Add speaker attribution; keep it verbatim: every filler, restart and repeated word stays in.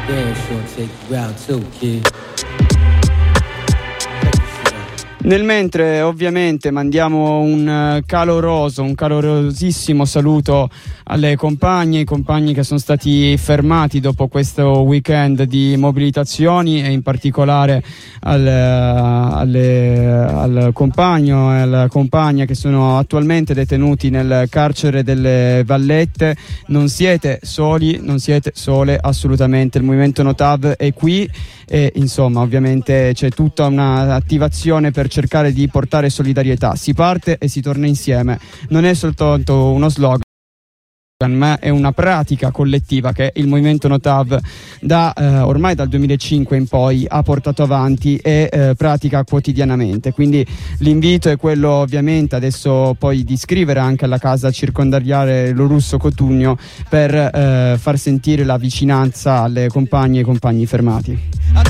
Speaker 1: Nel mentre ovviamente mandiamo un caloroso, un calorosissimo saluto alle compagne, i compagni che sono stati fermati dopo questo weekend di mobilitazioni e in particolare al, alle, al compagno e alla compagna che sono attualmente detenuti nel carcere delle Vallette. Non siete soli, non siete sole assolutamente, il movimento Notav è qui e insomma ovviamente c'è tutta un'attivazione per cercare di portare solidarietà. Si parte e si torna insieme, non è soltanto uno slogan ma è una pratica collettiva che il movimento Notav da eh, ormai dal duemilacinque in poi ha portato avanti e eh, pratica quotidianamente. Quindi l'invito è quello ovviamente adesso poi di scrivere anche alla casa circondariale Lorusso Cotugno per eh, far sentire la vicinanza alle compagne e ai compagni fermati.